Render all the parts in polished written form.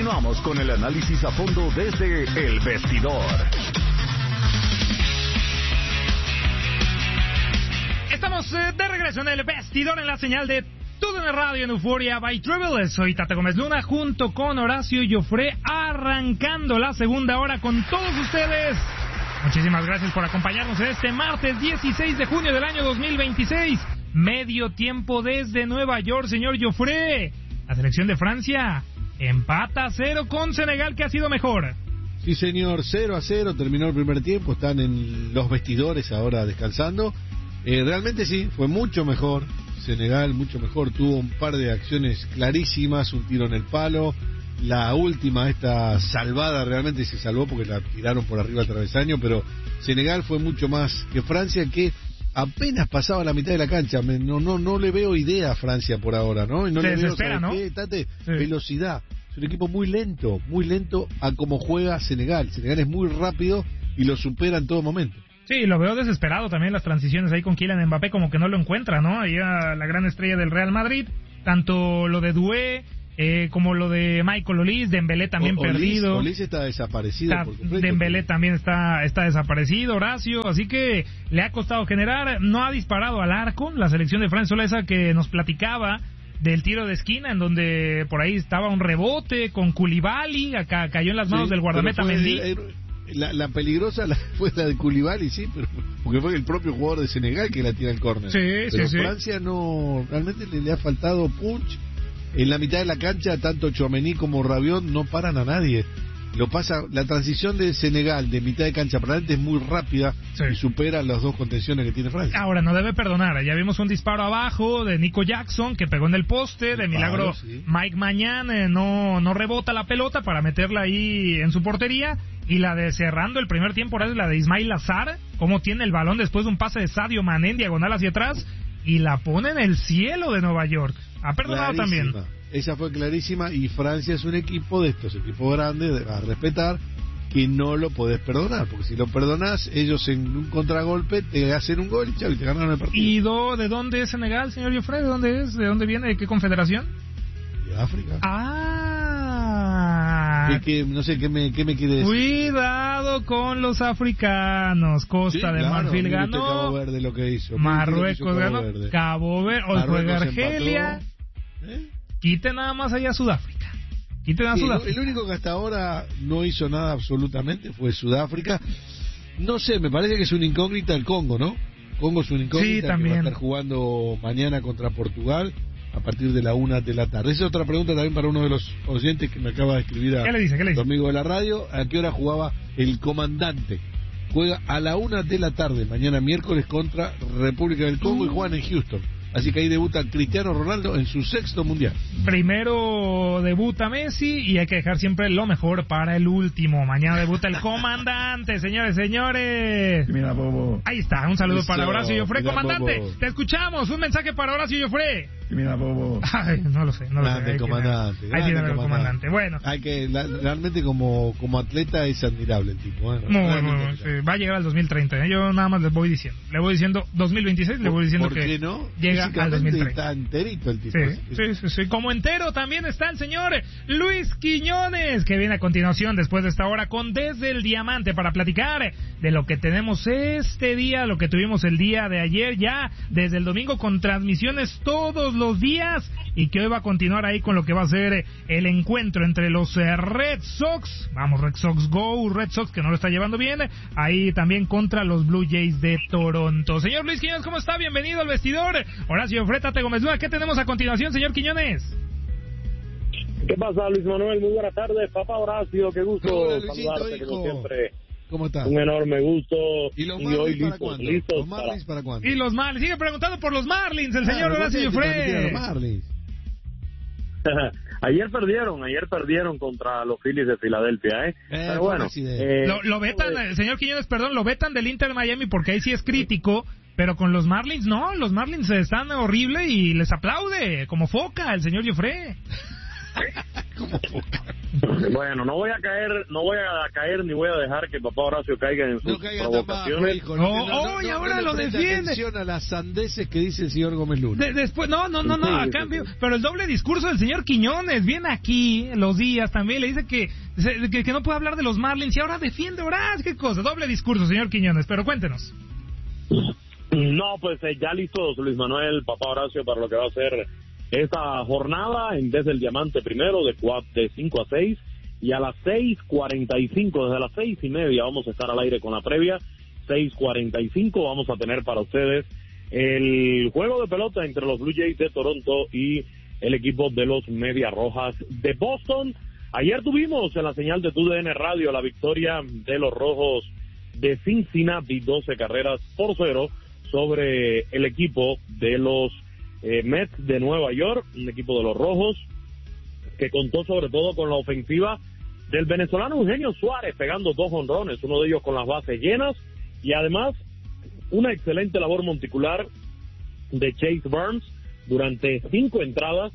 Continuamos con el análisis a fondo desde El Vestidor. Estamos de regreso en El Vestidor, en la señal de TUDN Radio en Euphoria by Travel. Soy Tata Gómez Luna junto con Horacio Joffre, arrancando la segunda hora con todos ustedes. Muchísimas gracias por acompañarnos en este martes 16 de junio del año 2026. Medio tiempo desde Nueva York, señor Joffre. La selección de Francia empata 0 con Senegal, que ha sido mejor. Sí, señor, 0-0, terminó el primer tiempo, están en los vestidores ahora descansando. Realmente sí, fue mucho mejor. Senegal mucho mejor, tuvo un par de acciones clarísimas, un tiro en el palo. La última, esta salvada, realmente se salvó porque la tiraron por arriba al travesaño, pero Senegal fue mucho más que Francia, que apenas pasaba la mitad de la cancha. No le veo idea a Francia por ahora, ¿no? Y no se le desespera, veo, ¿no? Tate, Sí. Velocidad. Es un equipo muy lento a cómo juega Senegal. Senegal es muy rápido y lo supera en todo momento. Sí, lo veo desesperado también las transiciones ahí con Kylian Mbappé, como que no lo encuentra, ¿no? Ahí a la gran estrella del Real Madrid, tanto lo de Doué como lo de Michael Olise, Dembélé también perdido. Olise está desaparecido por completo. Dembélé también está desaparecido, Horacio, así que le ha costado generar, no ha disparado al arco la selección de Francia, solo esa que nos platicaba del tiro de esquina, en donde por ahí estaba un rebote con Koulibaly, acá cayó en las manos del guardameta Mendy. La peligrosa fue la de Koulibaly, sí, pero porque fue el propio jugador de Senegal que la tira al córner. Pero Francia no, realmente le ha faltado punch. En la mitad de la cancha, tanto Tchouaméni como Rabiot no paran a nadie. La transición de Senegal de mitad de cancha para adelante es muy rápida, sí, y supera las dos contenciones que tiene Francia. Ahora, no debe perdonar, ya vimos un disparo abajo de Nico Jackson que pegó en el poste, de milagro sí. Mike Maignan no rebota la pelota para meterla ahí en su portería, y la de cerrando el primer tiempo ahora es la de Ismail Azar, cómo tiene el balón después de un pase de Sadio Mané en diagonal hacia atrás y la pone en el cielo de Nueva York. Ha perdonado clarísima. También. Esa fue clarísima, y Francia es un equipo de estos equipos grandes a respetar, que no lo podés perdonar, porque si lo perdonás, ellos en un contragolpe te hacen un gol y chau, y te ganaron el partido. ¿Y de dónde es Senegal, señor Joffre? ¿De dónde es? ¿De dónde viene? ¿De qué confederación? De África. No sé, ¿qué me quiere decir? Cuidado con los africanos. Costa de Marfil ganó. Cabo Verde lo que hizo. Marruecos ganó. Cabo Verde. Hoy juega Argelia. Quite nada más allá Sudáfrica. El único que hasta ahora no hizo nada absolutamente fue Sudáfrica. No sé, me parece que es una incógnita el Congo, ¿no? Congo es una incógnita, sí, también. Que va a estar jugando mañana contra Portugal a partir de la 1 de la tarde. Esa es otra pregunta también para uno de los oyentes que me acaba de escribir a ¿Qué le dice? tu amigo de la radio. ¿A qué hora jugaba el comandante? Juega a la 1 de la tarde, mañana miércoles, contra República del Congo, y juegan en Houston. Así que ahí debuta Cristiano Ronaldo en su 6º mundial. Primero debuta Messi y hay que dejar siempre lo mejor para el último. Mañana debuta el comandante, señores. Mira, Bobo. Ahí está, un saludo para Horacio Joffre. Comandante, Bobo, te escuchamos. Un mensaje para Horacio Joffre. Mira, Bobo. Ay, no lo sé. Comandante. Ahí tiene el comandante. Bueno. Hay que, realmente como atleta es admirable el tipo. Muy, sí. Va a llegar al 2030. Yo nada más les voy diciendo. Le voy diciendo 2026, le voy diciendo que no? Llega al 2030. Está enterito el tipo. Sí. Como entero también está el señor Luis Quiñones, que viene a continuación después de esta hora con Desde el Diamante para platicar de lo que tenemos este día, lo que tuvimos el día de ayer, ya desde el domingo con transmisiones todos los días, y que hoy va a continuar ahí con lo que va a ser el encuentro entre los Red Sox. Vamos, Red Sox Go, Red Sox que no lo está llevando bien, ahí también contra los Blue Jays de Toronto. Señor Luis Quiñones, ¿cómo está? Bienvenido al vestidor. Horacio Joffre, Tate Gómez Luna, ¿qué tenemos a continuación, señor Quiñones? ¿Qué pasa, Luis Manuel? Muy buenas tardes, papá Horacio, qué gusto saludarte, como siempre. ¿Cómo estás? Un enorme gusto. ¿Y los Marlins para cuándo? ¿Los Marlins para cuándo? Y los Marlins, sigue preguntando por los Marlins, el señor Horacio Joffre. Ayer perdieron contra los Phillies de Filadelfia, pero bueno. Lo vetan, señor Quiñones, perdón, lo vetan del Inter Miami porque ahí sí es crítico. Pero con los Marlins no, los Marlins están horrible y les aplaude, como foca el señor Joffre. Como foca. Bueno, no voy a caer ni voy a dejar que papá Horacio caiga en sus provocaciones. Y ahora lo defiende. Atención a las sandeces que dice el señor Gómez Luna. Después, no, a cambio, pero el doble discurso del señor Quiñones viene aquí los días también, le dice que no puede hablar de los Marlins y ahora defiende Horacio, qué cosa, doble discurso, señor Quiñones, pero cuéntenos. No, pues ya listos Luis Manuel, papá Horacio, para lo que va a ser esta jornada desde el Diamante primero de 5 a 6 y a las 6:45, desde las 6:30 vamos a estar al aire con la previa. 6:45 vamos a tener para ustedes el juego de pelota entre los Blue Jays de Toronto y el equipo de los Medias Rojas de Boston. Ayer tuvimos en la señal de TUDN Radio la victoria de los Rojos de Cincinnati, 12-0 sobre el equipo de los Mets de Nueva York, un equipo de los Rojos que contó sobre todo con la ofensiva del venezolano Eugenio Suárez, pegando 2 jonrones, uno de ellos con las bases llenas, y además una excelente labor monticular de Chase Burns durante 5 entradas,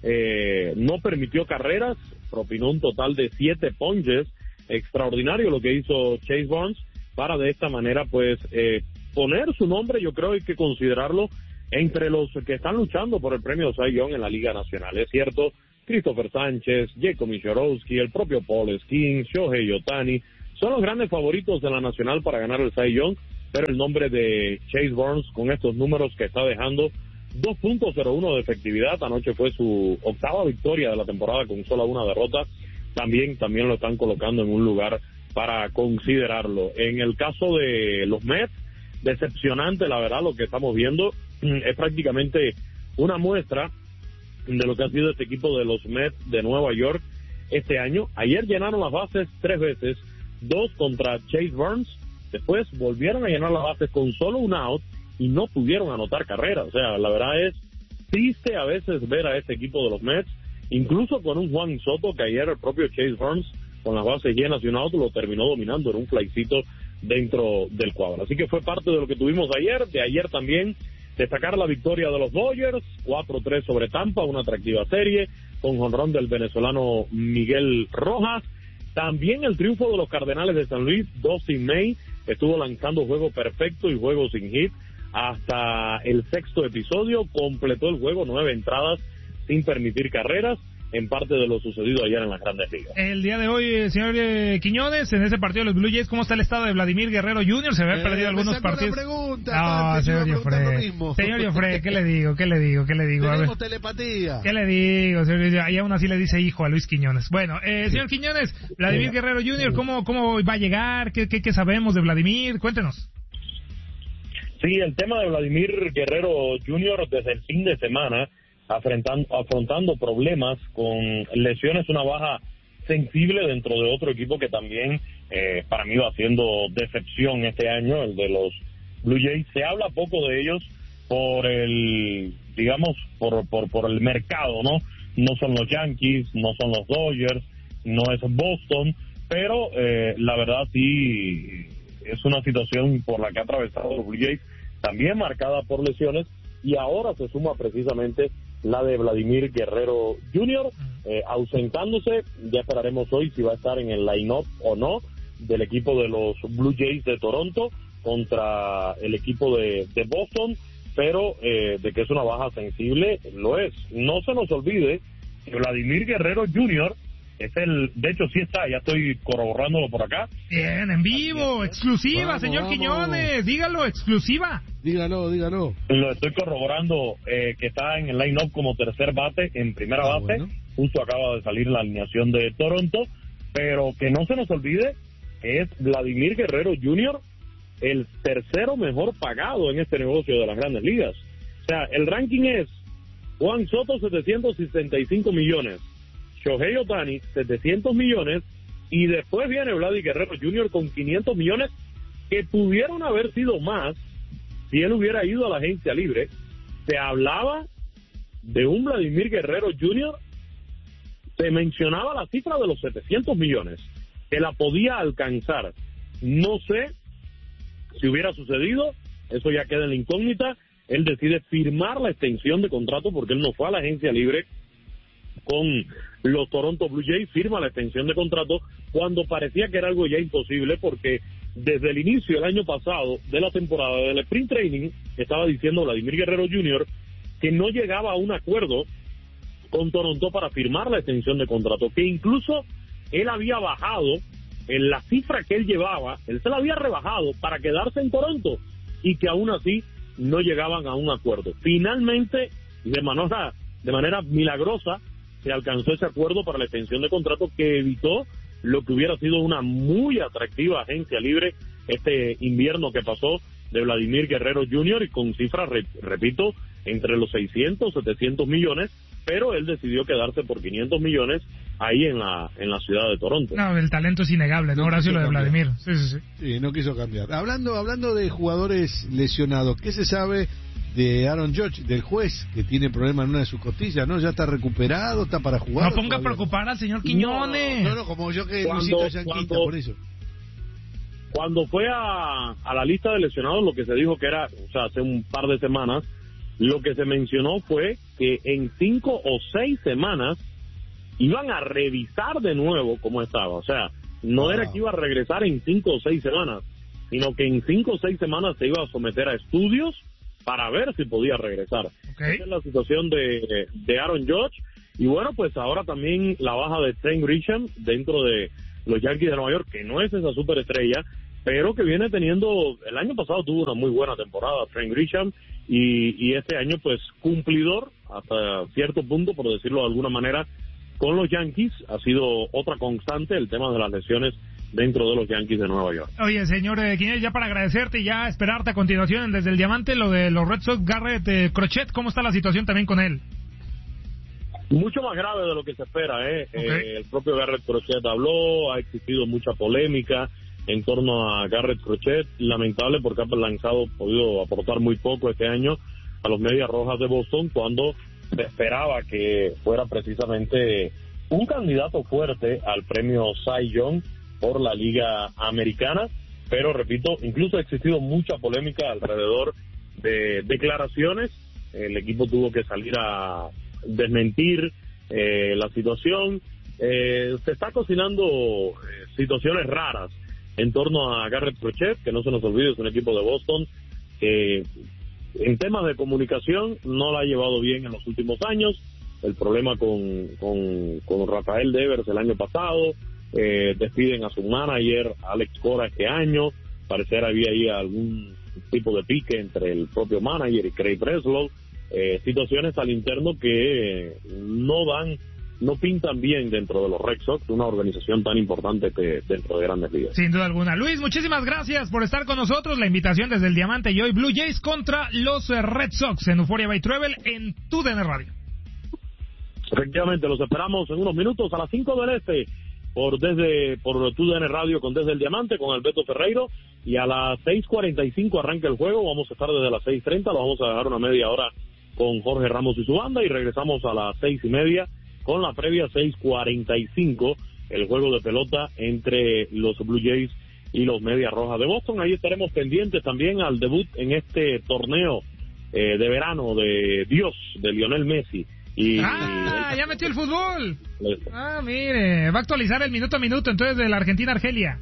no permitió carreras, propinó un total de 7 ponches, extraordinario lo que hizo Chase Burns para de esta manera pues poner su nombre, yo creo hay que considerarlo entre los que están luchando por el premio Cy Young en la Liga Nacional. Es cierto, Christopher Sánchez, Jacob Mishorowski, el propio Paul Skeens, Shohei Ohtani, son los grandes favoritos de la Nacional para ganar el Cy Young, pero el nombre de Chase Burns con estos números que está dejando, 2.01 de efectividad, anoche fue su 8ª victoria de la temporada con solo una derrota, también lo están colocando en un lugar para considerarlo. En el caso de los Mets, decepcionante la verdad lo que estamos viendo, es prácticamente una muestra de lo que ha sido este equipo de los Mets de Nueva York este año. Ayer llenaron las bases 3 veces, 2 contra Chase Burns, después volvieron a llenar las bases con solo un out y no pudieron anotar carrera. O sea, la verdad es triste a veces ver a este equipo de los Mets, incluso con un Juan Soto que ayer el propio Chase Burns con las bases llenas y un out lo terminó dominando en un flycito dentro del cuadro. Así que fue parte de lo que tuvimos ayer. De ayer también destacar la victoria de los Dodgers, 4-3 sobre Tampa, una atractiva serie, con jonrón del venezolano Miguel Rojas. También el triunfo de los Cardenales de San Luis, Dustin May, estuvo lanzando juego perfecto y juego sin hit hasta el 6º episodio, completó el juego, 9 entradas sin permitir carreras, en parte de lo sucedido ayer en las Grandes Ligas. El día de hoy, señor Quiñones, en ese partido de los Blue Jays, ¿cómo está el estado de Vladimir Guerrero Jr.? Se había perdido algunos partidos. Señor Joffre, ¿qué le digo? Tenemos telepatía. ¿Qué le digo? Y aún así le dice hijo a Luis Quiñones. Bueno, señor Quiñones, Vladimir Guerrero Jr., ¿cómo va a llegar? ¿Qué sabemos de Vladimir? Cuéntenos. Sí, el tema de Vladimir Guerrero Jr. desde el fin de semana, afrontando problemas con lesiones, una baja sensible dentro de otro equipo que también para mí va siendo decepción este año, el de los Blue Jays. Se habla poco de ellos por el, digamos, por el mercado, ¿no? No son los Yankees, no son los Dodgers, no es Boston, pero la verdad sí es una situación por la que ha atravesado los Blue Jays, también marcada por lesiones, y ahora se suma precisamente la de Vladimir Guerrero Jr., ausentándose. Ya esperaremos hoy si va a estar en el line-up o no del equipo de los Blue Jays de Toronto contra el equipo de Boston, pero de que es una baja sensible, lo es. No se nos olvide que Vladimir Guerrero Jr. es de hecho sí está, ya estoy corroborándolo por acá. Bien, en vivo, exclusiva, señor Quiñones, dígalo, exclusiva. Dígalo. Lo estoy corroborando, que está en el line-up como tercer bate, en primera base, bueno. Justo acaba de salir la alineación de Toronto, pero que no se nos olvide, es Vladimir Guerrero Jr., el tercero mejor pagado en este negocio de las Grandes Ligas. O sea, el ranking es Juan Soto, 765 millones, Shohei Ohtani, 700 millones, y después viene Vladimir Guerrero Jr. con 500 millones, que pudieron haber sido más si él hubiera ido a la agencia libre. Se hablaba de un Vladimir Guerrero Jr., se mencionaba la cifra de los 700 millones, que la podía alcanzar. No sé si hubiera sucedido, eso ya queda en la incógnita. Él decide firmar la extensión de contrato porque él no fue a la agencia libre con los Toronto Blue Jays, firma la extensión de contrato cuando parecía que era algo ya imposible, porque desde el inicio del año pasado de la temporada del Sprint Training estaba diciendo Vladimir Guerrero Jr. que no llegaba a un acuerdo con Toronto para firmar la extensión de contrato, que incluso él había bajado en la cifra que él llevaba, él se la había rebajado para quedarse en Toronto, y que aún así no llegaban a un acuerdo. Finalmente, de manera milagrosa, se alcanzó ese acuerdo para la extensión de contrato que evitó lo que hubiera sido una muy atractiva agencia libre este invierno que pasó de Vladimir Guerrero Jr. y con cifras, repito, entre los 600, 700 millones, pero él decidió quedarse por 500 millones ahí en la ciudad de Toronto. No, el talento es innegable, ¿no, Horacio, lo de Vladimir? Sí, no quiso cambiar. Hablando de jugadores lesionados, ¿qué se sabe de Aaron Judge, del juez, que tiene problema en una de sus costillas, ¿no? ¿Ya está recuperado, está para jugar? No ponga a preocupar al señor Quiñones. No, como yo que Luisito Yanquita, por eso. Cuando fue a la lista de lesionados, lo que se dijo que era, o sea, hace un par de semanas, lo que se mencionó fue que en 5 o 6 semanas iban a revisar de nuevo cómo estaba. O sea, no era que iba a regresar en 5 o 6 semanas, sino que en 5 o 6 semanas se iba a someter a estudios para ver si podía regresar. Okay. Esa es la situación de Aaron Judge. Y bueno, pues ahora también la baja de Trent Grisham dentro de los Yankees de Nueva York, que no es esa superestrella, pero que viene teniendo, el año pasado tuvo una muy buena temporada Trent Grisham, y este año pues cumplidor hasta cierto punto, por decirlo de alguna manera, con los Yankees. Ha sido otra constante el tema de las lesiones dentro de los Yankees de Nueva York. Oye, señor Quiñones, ya para agradecerte y ya esperarte a continuación desde el Diamante, lo de los Red Sox, Garrett Crochet, ¿cómo está la situación también con él? Mucho más grave de lo que se espera, Okay. El propio Garrett Crochet habló, ha existido mucha polémica en torno a Garrett Crochet, lamentable porque ha podido aportar muy poco este año a los Medias Rojas de Boston, cuando se esperaba que fuera precisamente un candidato fuerte al premio Cy Young por la Liga Americana, pero repito, incluso ha existido mucha polémica alrededor de declaraciones. El equipo tuvo que salir a desmentir la situación. Se está cocinando situaciones raras en torno a Garrett Crochet, que no se nos olvide, es un equipo de Boston que en temas de comunicación no la ha llevado bien en los últimos años. El problema con Rafael Devers el año pasado, despiden a su manager Alex Cora este año, parecer había ahí algún tipo de pique entre el propio manager y Craig Breslow, situaciones al interno que no pintan bien dentro de los Red Sox, una organización tan importante dentro de Grandes Ligas. Sin duda alguna. Luis, muchísimas gracias por estar con nosotros. La invitación desde el Diamante y hoy Blue Jays contra los Red Sox en Euphoria by Travel en TUDN Radio. Efectivamente, los esperamos en unos minutos a las 5 del Este por TUDN Radio con Desde el Diamante con el Beto Ferreiro, y a las 6:45 arranca el juego. Vamos a estar desde las 6:30, lo vamos a dejar una media hora con Jorge Ramos y su banda, y regresamos a las 6:30 con la previa 6:45, el juego de pelota entre los Blue Jays y los Medias Rojas de Boston. Ahí estaremos pendientes también al debut en este torneo de verano de Dios, de Lionel Messi. Ya metió el fútbol. Mire, va a actualizar el minuto a minuto entonces de la Argentina-Argelia.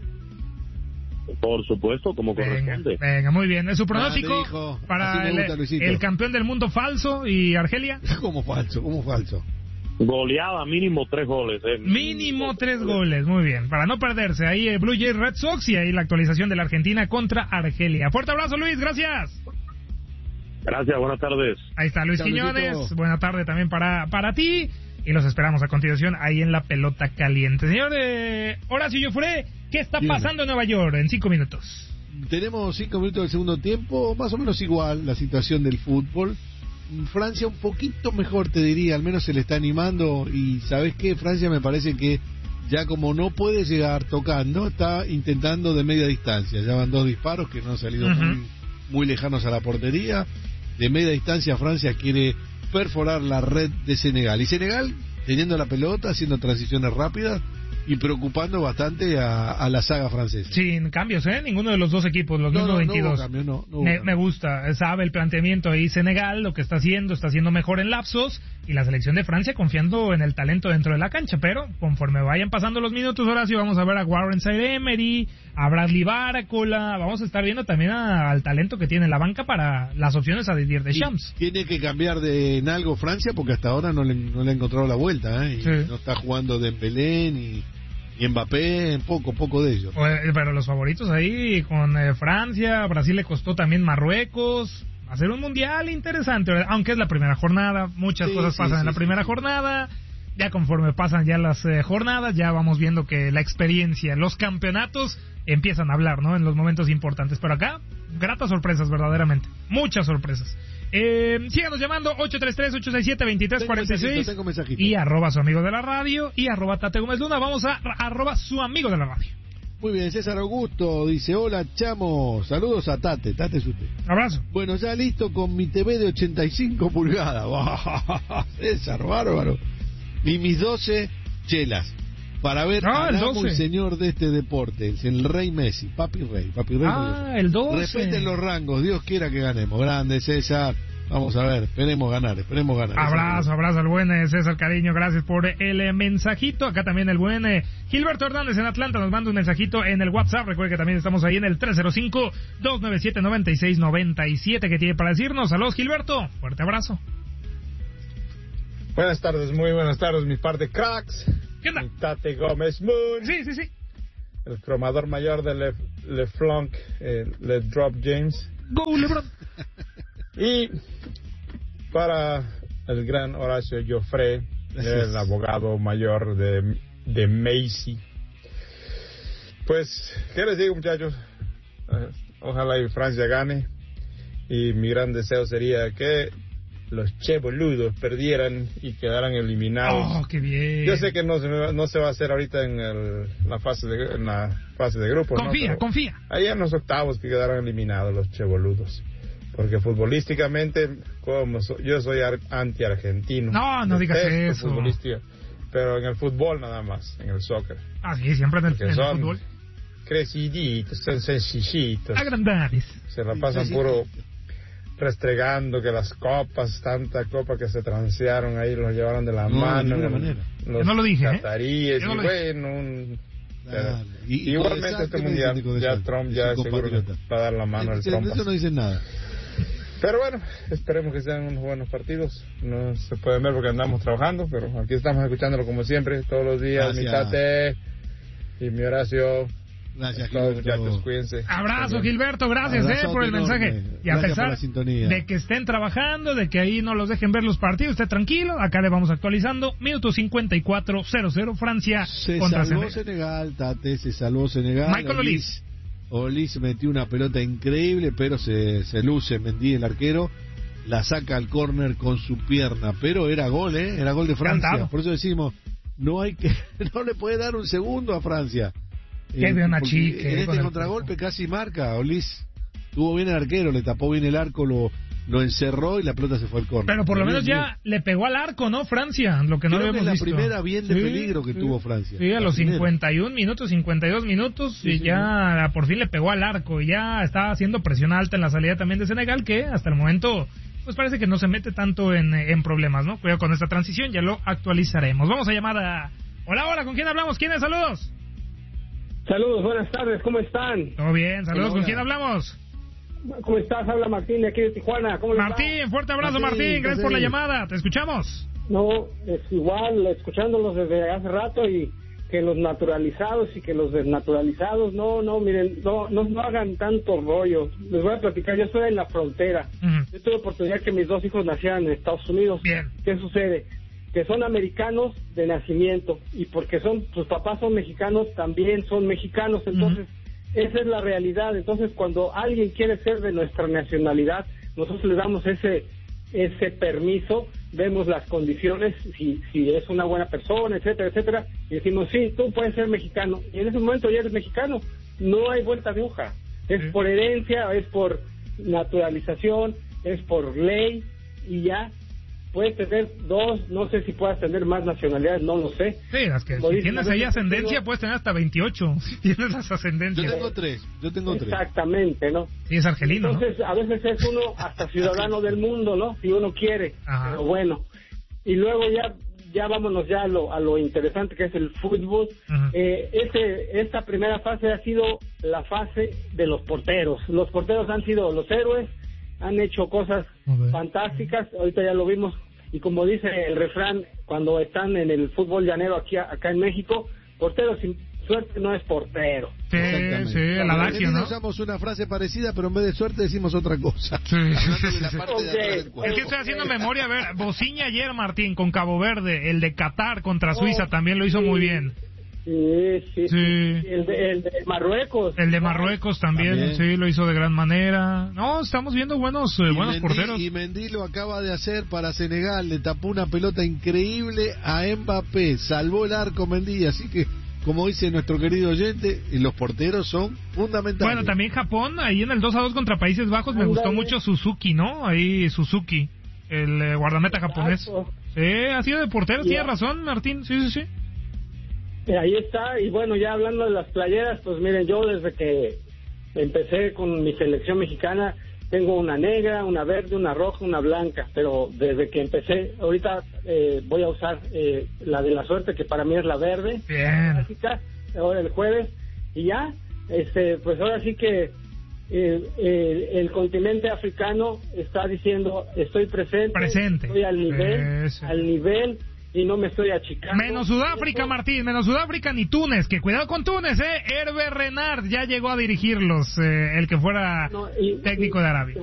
Por supuesto, como corresponde. Venga, muy bien. ¿Es su pronóstico para el campeón del mundo falso y Argelia? ¿Cómo falso? Goleada, mínimo 3 goles. Mínimo 3 goles, muy bien. Para no perderse, ahí Blue Jays Red Sox y ahí la actualización de la Argentina contra Argelia. Fuerte abrazo, Luis, gracias. Gracias, buenas tardes. Ahí está Luis Quiñones, buena tarde también para ti, y los esperamos a continuación ahí en la pelota caliente. Señor Horacio Yofuré, ¿qué está pasando en Nueva York en 5 minutos? Tenemos 5 minutos del segundo tiempo, más o menos igual la situación del fútbol. Francia un poquito mejor, te diría, al menos se le está animando, y ¿sabes qué? Francia me parece que ya como no puede llegar tocando, está intentando de media distancia. Ya van 2 disparos que no han salido muy lejanos a la portería. De media distancia Francia quiere perforar la red de Senegal. Y Senegal, teniendo la pelota, haciendo transiciones rápidas, y preocupando bastante a la saga francesa. Sin cambios, ninguno de los dos equipos, los mismos 22. No hubo cambio, no hubo cambio. Me gusta, sabe el planteamiento ahí Senegal, lo que está haciendo mejor en lapsos, y la selección de Francia confiando en el talento dentro de la cancha, pero conforme vayan pasando los minutos, Horacio, vamos a ver a Warren Zaïre-Emery, a Bradley Barcola, vamos a estar viendo también al talento que tiene la banca para las opciones a Didier Deschamps. Tiene que cambiar en algo Francia, porque hasta ahora no le ha encontrado la vuelta, y sí. No está jugando Dembélé ni Mbappé, poco de ellos. Pero los favoritos ahí con Francia, Brasil le costó también Marruecos. Va a ser un mundial interesante, aunque es la primera jornada, muchas cosas pasan en la primera jornada. Ya conforme pasan ya las jornadas, ya vamos viendo que la experiencia, los campeonatos empiezan a hablar, ¿no? En los momentos importantes. Pero acá, gratas sorpresas, verdaderamente. Muchas sorpresas. Síganos llamando 833-867-2346 tengo mensajito. y @ su amigo de la radio y @ Tate Gómez Luna. Vamos a @ su amigo de la radio. Muy bien, César Augusto dice: hola chamo, saludos a Tate es usted. Abrazo. Bueno, ya listo con mi TV de 85 pulgadas. César, bárbaro. Y mis 12 chelas para ver al amo y señor de este deporte, el Rey Messi, Papi Rey. El 12. Respeten los rangos, Dios quiera que ganemos. Grande César, vamos a ver, esperemos ganar. Abrazo al buen César Cariño, gracias por el mensajito. Acá también el buen Gilberto Hernández en Atlanta nos manda un mensajito en el WhatsApp. Recuerde que también estamos ahí en el 305-297-9697 que tiene para decirnos. Saludos, Gilberto, fuerte abrazo. Buenas tardes, muy buenas tardes, mi par de cracks. ¿Qué onda? Mi Tate Gómez Moon. Sí. El cromador mayor de Le Flonk, Le Drop James. Go, LeBron. Y para el gran Horacio Joffre, el abogado mayor de Messi. Pues, ¿qué les digo, muchachos? Ojalá y Francia gane. Y mi gran deseo sería que los cheboludos perdieran y quedaran eliminados. Oh, qué bien. Yo sé que no se va a hacer ahorita en la fase de grupos. Confía. Allá en los octavos que quedaran eliminados los cheboludos. Porque futbolísticamente, yo soy anti-argentino. No digas eso. Pero en el fútbol nada más, en el soccer. Sí, siempre en el fútbol. Creciditos, son sencillitos. Agrandades. Se la pasan puro restregando que las copas, tanta copa que se transearon ahí, los llevaron de la mano. De ninguna manera. Los no lo dije, cataríes, igualmente este mundial, ya Trump ya seguro va a dar la mano al Trump. Eso no dicen nada. Pero bueno, esperemos que sean unos buenos partidos. No se pueden ver porque andamos trabajando, pero aquí estamos escuchándolo como siempre, todos los días. Mi Tate y mi Horacio. Gracias, todos, Gilberto. muchachos, cuídense. Abrazo, Gilberto, gracias por el mensaje. Y a pesar de que estén trabajando, de que ahí no los dejen ver los partidos, esté tranquilo, acá le vamos actualizando. Minuto 54:00, Francia contra Senegal. Tate, se salvó Senegal. Michael Olís metió una pelota increíble, pero se luce Mendy, el arquero, la saca al córner con su pierna, pero era gol de Francia. Cantado. Por eso decimos, no le puede dar un segundo a Francia. Qué bien a Chique. En este contragolpe casi marca. Olís tuvo bien el arquero, le tapó bien el arco, lo encerró y la pelota se fue al córner. Pero por lo menos ya le pegó al arco, ¿no? Francia, lo que no habíamos visto. Es la primera bien de peligro que tuvo Francia. Sí, a los 52 minutos y ya por fin le pegó al arco y ya estaba haciendo presión alta en la salida también de Senegal, que hasta el momento pues parece que no se mete tanto en problemas, ¿no? Cuidado con esta transición, ya lo actualizaremos. Vamos a llamar a... Hola, ¿con quién hablamos? ¿Quién es? Saludos. Saludos, buenas tardes, ¿cómo están? Todo bien, saludos, ¿con quién hablamos? ¿Cómo estás? Habla Martín de aquí de Tijuana. ¿Cómo le va? Martín, fuerte abrazo, Martín, gracias por la llamada, te escuchamos. No, es igual, escuchándolos desde hace rato y que los naturalizados y que los desnaturalizados, miren, no hagan tanto rollo. Les voy a platicar, yo estoy en la frontera. Yo tuve oportunidad que mis 2 hijos nacieran en Estados Unidos. Bien. ¿Qué sucede? Que son americanos de nacimiento y porque sus papás son mexicanos, también son mexicanos, entonces esa es la realidad. Entonces cuando alguien quiere ser de nuestra nacionalidad, nosotros le damos ese permiso, vemos las condiciones, si es una buena persona, etcétera, y decimos, sí, tú puedes ser mexicano, y en ese momento ya eres mexicano, no hay vuelta de hoja, es por herencia, es por naturalización, es por ley, y ya. puedes tener 2, no sé si puedas tener más nacionalidades, no lo sé. Sí, las que si tienes ahí ascendencia puedes tener hasta 28, si tienes las ascendencias. Yo tengo 3. Exactamente, ¿no? Sí, es argelino, entonces, ¿no? A veces es uno hasta ciudadano del mundo, ¿no? Si uno quiere. Ajá. Pero bueno. Y luego ya vámonos ya a lo interesante que es el fútbol. Esta primera fase ha sido la fase de los porteros. Los porteros han sido los héroes, han hecho cosas fantásticas, ahorita ya lo vimos, y como dice el refrán, cuando están en el fútbol llanero acá en México, portero sin suerte no es portero. Sí, el adagio, ¿no? Usamos una frase parecida, pero en vez de suerte decimos otra cosa. Sí. Es que estoy haciendo memoria, a ver, Bociña ayer, Martín, con Cabo Verde, el de Qatar contra Suiza también lo hizo muy bien. Sí. El de Marruecos. El de Marruecos también, sí, lo hizo de gran manera. No, estamos viendo buenos porteros. Y Mendy lo acaba de hacer para Senegal, le tapó una pelota increíble a Mbappé, salvó el arco Mendy, así que, como dice nuestro querido oyente, los porteros son fundamentales. Bueno, también Japón, ahí en el 2-2 contra Países Bajos, me gustó mucho Suzuki, ¿no? Ahí Suzuki, el guardameta japonés. Sí, ha sido de portero, tiene razón, Martín, sí. Ahí está, y bueno, ya hablando de las playeras, pues miren, yo desde que empecé con mi selección mexicana, tengo una negra, una verde, una roja, una blanca, pero desde que empecé, ahorita voy a usar la de la suerte, que para mí es la verde, clásica, ahora el jueves, y ya, pues ahora sí que el continente africano está diciendo, estoy presente. Estoy al nivel, y no me estoy achicando. Menos Sudáfrica, Martín, menos Sudáfrica ni Túnez, que cuidado con Túnez, Hervé Renard ya llegó a dirigirlos, el que fuera técnico de Arabia.